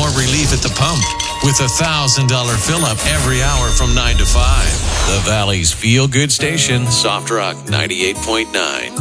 more relief at the pump with a $1,000 fill-up every hour from 9 to 5. The Valley's feel-good station, Soft Rock 98.9.